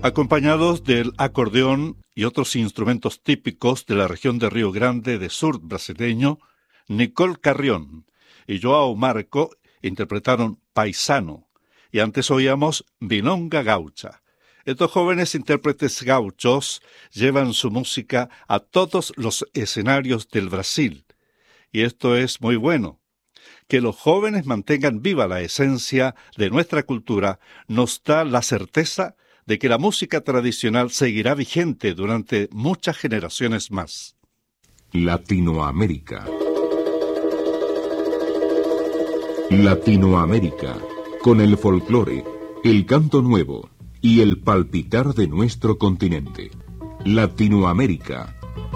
acompañados del acordeón y otros instrumentos típicos de la región de Río Grande do Sul brasileño. Nicole Carrión y Joao Marco interpretaron Paisano, y antes oíamos Milonga Gaucha. Estos jóvenes intérpretes gauchos llevan su música a todos los escenarios del Brasil, y esto es muy bueno. Que los jóvenes mantengan viva la esencia de nuestra cultura nos da la certeza de que la música tradicional seguirá vigente durante muchas generaciones más. Latinoamérica. Latinoamérica, con el folclore, el canto nuevo y el palpitar de nuestro continente. Latinoamérica.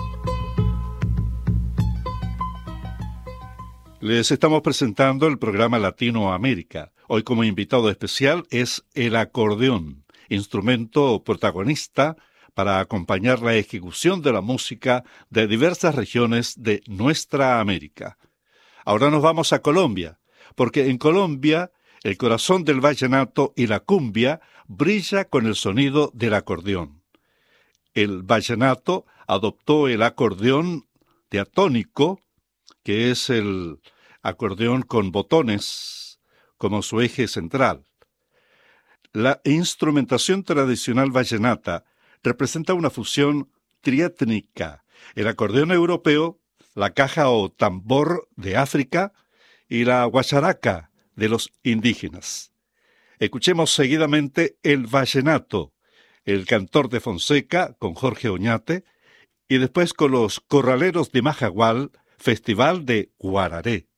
Les estamos presentando el programa Latinoamérica. Hoy como invitado especial es el acordeón, instrumento protagonista para acompañar la ejecución de la música de diversas regiones de nuestra América. Ahora nos vamos a Colombia, porque en Colombia el corazón del vallenato y la cumbia brilla con el sonido del acordeón. El vallenato adoptó el acordeón diatónico, que es el acordeón con botones como su eje central. La instrumentación tradicional vallenata representa una fusión triétnica: el acordeón europeo, la caja o tambor de África y la guacharaca de los indígenas. Escuchemos seguidamente el vallenato, el cantor de Fonseca con Jorge Oñate, y después con los corraleros de Majagual, Festival de Guararé.